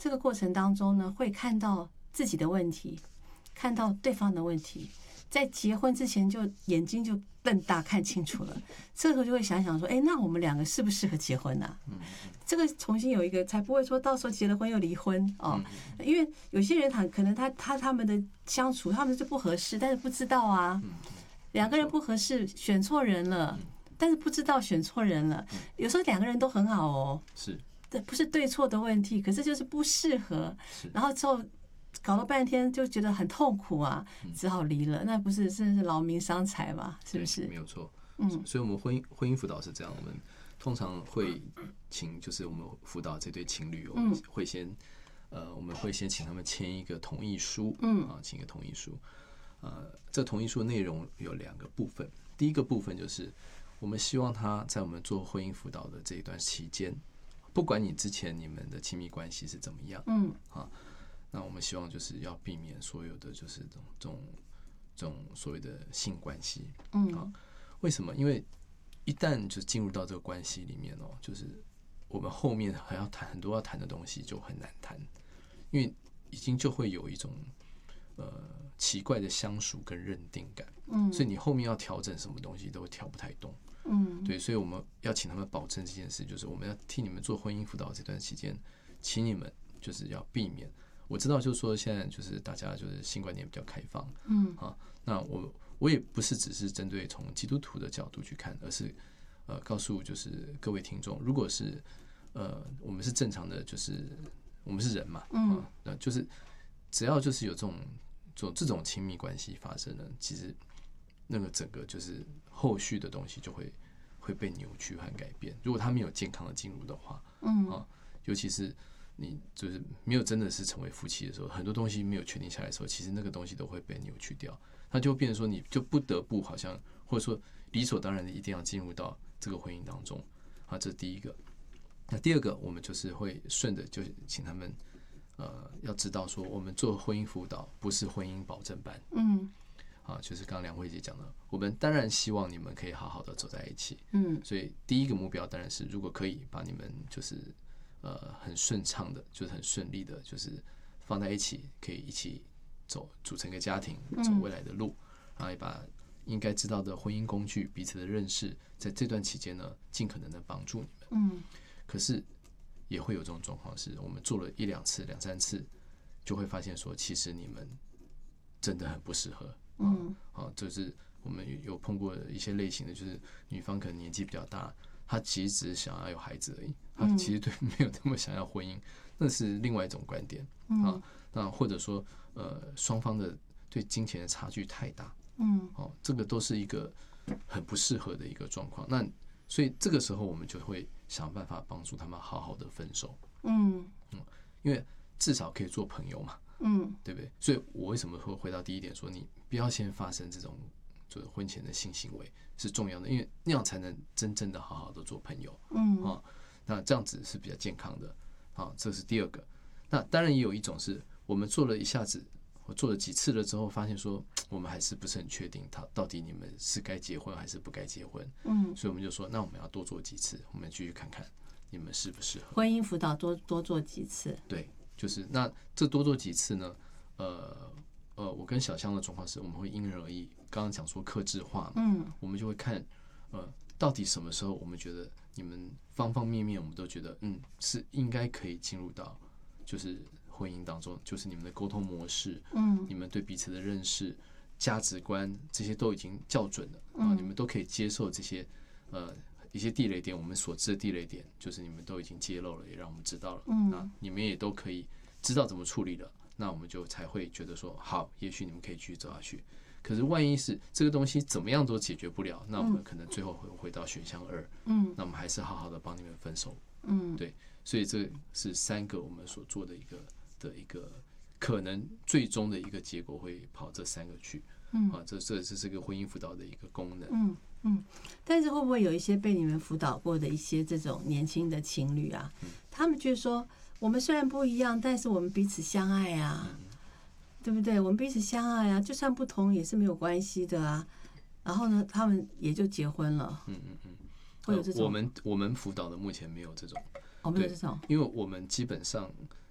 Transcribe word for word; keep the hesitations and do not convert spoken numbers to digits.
这个过程当中呢，会看到自己的问题，看到对方的问题，在结婚之前就眼睛就瞪大看清楚了，这个时候就会想想说，哎，那我们两个适不适合结婚啊？这个重新有一个，才不会说到时候结了婚又离婚哦。因为有些人他可能他他他们的相处他们就不合适，但是不知道啊，两个人不合适，选错人了，但是不知道选错人了。有时候两个人都很好哦， 是， 不是对错的问题，可是就是不适合，然后之后搞了半天就觉得很痛苦啊，只好离了。那不是真是劳民伤财吗？是不是？ 没有错。嗯，所以我们婚姻婚姻辅导是这样，我们通常会请，就是我们辅导这对情侣，我们会先呃，我们会先请他们签一个同意书，嗯啊，签一个同意书。呃，这同意书内容有两个部分，第一个部分就是我们希望他在我们做婚姻辅导的这一段期间，不管你之前你们的亲密关系是怎么样，嗯啊，那我们希望就是要避免所有的就是这种这种这种所谓的性关系，嗯啊，为什么？因为一旦就进入到这个关系里面哦，就是我们后面还要谈很多要谈的东西就很难谈，因为已经就会有一种呃奇怪的相属跟认定感，嗯，所以你后面要调整什么东西都会调不太动，嗯，对，所以我们要请他们保证这件事，就是我们要替你们做婚姻辅导这段期间，请你们就是要避免。我知道，就是说现在就是大家就是性观念比较开放，嗯啊，那我我也不是只是针对从基督徒的角度去看，而是呃告诉就是各位听众，如果是呃我们是正常的，就是我们是人嘛，嗯，那就是只要就是有这种这种这种亲密关系发生了，其实那个整个就是后续的东西就会会被扭曲和改变。如果他没有健康的进入的话，嗯啊，尤其是你就是没有真的是成为夫妻的时候，很多东西没有确定下来的时候，其实那个东西都会被扭曲掉，它就会变成说你就不得不好像或者说理所当然的一定要进入到这个婚姻当中啊，这是第一个。那第二个，我们就是会顺着就请他们呃要知道说，我们做婚姻辅导不是婚姻保证班，嗯，啊，就是刚刚梁慧姐讲的，我们当然希望你们可以好好的走在一起，嗯，所以第一个目标当然是如果可以把你们就是呃，很顺畅的，就是很顺利的，就是放在一起，可以一起走，组成一个家庭，走未来的路，然后也把应该知道的婚姻工具、彼此的认识，在这段期间呢，尽可能的帮助你们。嗯，可是也会有这种状况，是我们做了一两次、两三次，就会发现说，其实你们真的很不适合。嗯，啊，就是我们有碰过一些类型的，就是女方可能年纪比较大。他其实只是想要有孩子而已，他其实对没有那么想要婚姻，那是另外一种观点啊。那或者说，呃，双方的对金钱的差距太大，嗯，哦，这个都是一个很不适合的一个状况。那所以这个时候我们就会想办法帮助他们好好的分手，嗯嗯，因为至少可以做朋友嘛，嗯，对不对？所以我为什么会回到第一点说，你不要先发生这种。就是婚前的性行为是重要的，因为那样才能真正的好好的做朋友，嗯啊，那这样子是比较健康的，啊，这是第二个。那当然也有一种是我们做了一下子，我做了几次了之后，发现说我们还是不是很确定，他到底你们是该结婚还是不该结婚，嗯，所以我们就说，那我们要多做几次，我们继续看看你们适不适合。 婚姻辅导多多做几次， 对，就是那这多做几次呢？呃。呃，我跟小香的状况是，我们会因人而异。刚刚讲说客制化嘛，嗯，我们就会看，呃，到底什么时候我们觉得你们方方面面，我们都觉得，嗯，是应该可以进入到就是婚姻当中，就是你们的沟通模式，嗯，你们对彼此的认识、价值观这些都已经校准了啊，你们都可以接受这些呃一些地雷点，我们所知的地雷点，就是你们都已经揭露了，也让我们知道了，嗯，那你们也都可以知道怎么处理了。那我们就才会觉得说，好，也许你们可以继续走下去。可是万一是这个东西怎么样都解决不了，那我们可能最后会回到选项二，嗯，那我们还是好好的帮你们分手，嗯，对，所以这是三个我们所做的一个的一个可能最终的一个结果会跑这三个去，嗯，啊，这这这是个婚姻辅导的一个功能， 嗯嗯，但是会不会有一些被你们辅导过的一些这种年轻的情侣啊，嗯、他们觉得说。我们虽然不一样，但是我们彼此相爱啊，对不对？我们彼此相爱啊，就算不同也是没有关系的啊。然后呢，他们也就结婚了。嗯嗯嗯，会有这种。 我们我们辅导的目前没有这种， 哦，没有这种， 因为我们基本上